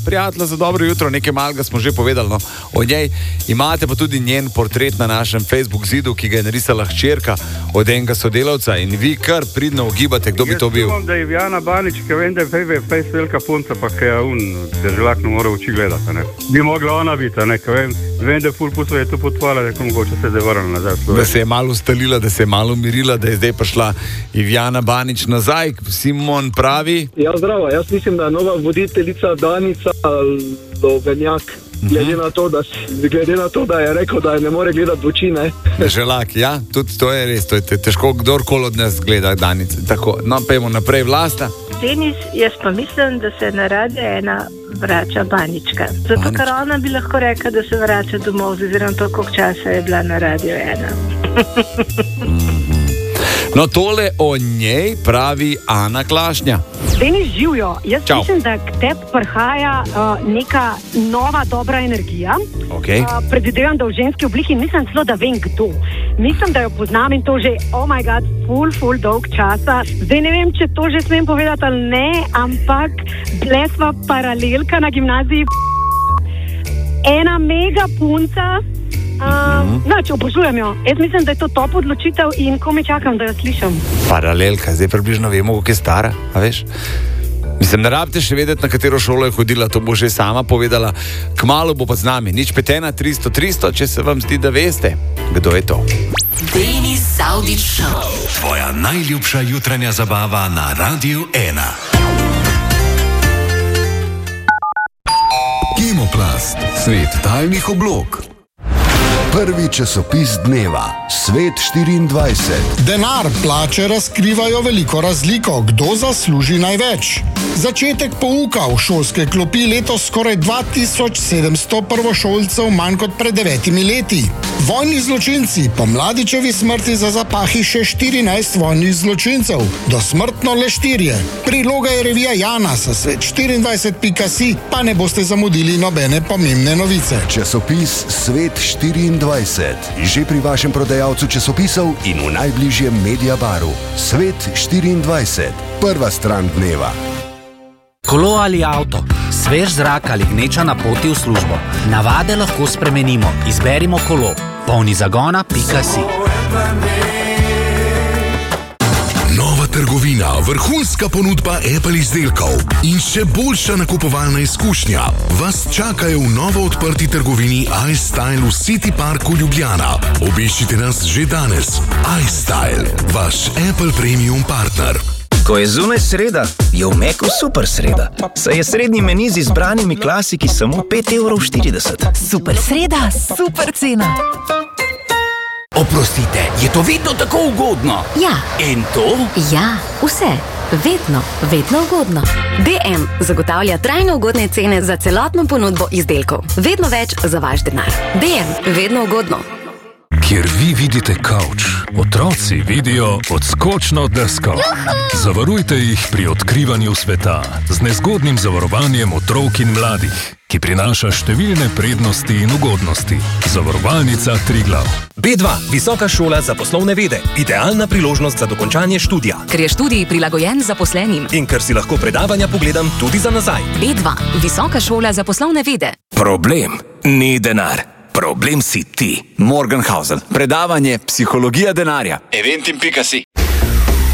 prijatelja za dobro jutro, nekaj malega smo že povedali, no, o njej. Imate pa tudi njen portret na našem Facebook zidu, ki ga je narisala hčerka od enega sodelavca in vi kar pridno ugibate, kdo bi to bil. Jaz sumam, da je Ivjana Banič, ki vem, da je fejs velika punca, pa ki je deželak ne more oči gledati, ne. Bi mogla ona biti, ne, vem, da je ful po svetu potvala, da mogoče se zdaj vrne nazaj. Da se je malo ustalila, da se je malo umirila, da je zdaj pa šla Ivjana Banič nazaj. Simon pravi... Ja, zdravo, jaz mislim, da je nova voditeljica Danica Lovenjak, glede na to, da je rekel, da je ne more gledati v oči, ne. Deželak, ja, tudi to je res, to je težko, kdorkoli od nas gleda Danice. Tako, no, pejmo naprej, Vlasta. Denis, jaz pa mislim, da se na Radio 1 vrača Banička. Zato, ker ona bi lahko rekla, da se vrača domov, oziroma to, koliko časa je bila na Radio 1. No, tole o njej pravi Ana Klašnja. Denis, živijo. Jaz Čau. Mislim, da k tebi prihaja neka nova dobra energija. Okay. Predvidevam, da v ženski obliki, mislim celo, da vem kdo. Mislim, da jo poznam in to že, oh my god, ful dolg časa. Zdaj ne vem, če to že smem povedati ali ne, ampak bile sva paralelka na gimnaziji. Ena mega punca. Če obožujem jo. Jaz mislim, da je to top odločitev in komaj čakam, da jo slišim. Paralelka, zdaj približno vemo, kako je stara, a veš? Mislim, ne rabite še vedeti, na katero šolo je hodila, to bo že sama povedala. Kmalu bo pa z nami, nič 5 1 300 300, če se vam zdi, da veste, kdo je to. Denis Saudić Show. Tvoja najljubša jutranja zabava na Radio 1. Kemoplast, svet tajnih oblog. Prvi časopis dneva, Svet 24. Denar, plače razkrivajo veliko razliko, kdo zasluži največ. Začetek pouka v šolske klopi letos skoraj 2700 prvošolcev manj kot pred 9 leti. Vojni zločinci, po Mladičevi smrti za zapahi še 14 vojnih zločincev, dosmrtno le 4. Priloga je revija Jana sa svet24.si, pa ne boste zamudili nobene pomembne novice. Časopis Svet 24. Že pri vašem prodajalcu časopisov in v najbližjem Mediabaru. Svet 24. Prva stran dneva. Kolo ali avto, svež zrak ali gneča na poti v službo. Navade lahko spremenimo. Izberimo kolo. Polni zagona.si. Nova trgovina, vrhunska ponudba Apple izdelkov in še boljša nakupovalna izkušnja vas čakajo v novo odprti trgovini iStyle v City Parku Ljubljana. Obiščite nas že danes. iStyle, vaš Apple Premium partner. Ko je zunaj sreda, je v Meku super sreda. Saj je srednji meni z izbranimi klasiki samo 5,40 €. Super sreda, super cena. Oprostite, je to vedno tako ugodno? Ja. In to? Ja, vse. Vedno ugodno. DM zagotavlja trajno ugodne cene za celotno ponudbo izdelkov. Vedno več za vaš denar. DM, vedno ugodno. Kjer vi vidite kavč, otroci vidijo odskočno desko. Zavarujte jih pri odkrivanju sveta z nezgodnim zavarovanjem otrok in mladih, ki prinaša številne prednosti in ugodnosti. Zavarovalnica Triglav. B2, Visoka šola za poslovne vede. Idealna priložnost za dokončanje študija. Ker je študij prilagojen zaposlenim. In ker si lahko predavanja pogledam tudi za nazaj. B2, Visoka šola za poslovne vede. Problem ni denar. Problem si ti. Morgenhausen. Predavanje Psihologija denarja. Eventim.si